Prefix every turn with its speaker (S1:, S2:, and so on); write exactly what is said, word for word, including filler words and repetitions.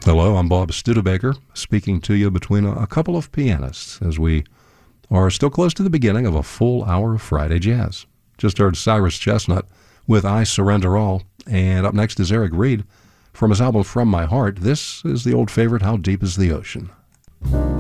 S1: Hello, I'm Bob Studebaker, speaking to you between a, a couple of pianists as we are still close to the beginning of a full hour of Friday jazz. Just heard Cyrus Chestnut with I Surrender All, and up next is Eric Reed from his album From My Heart. This is the old favorite, How Deep is the Ocean?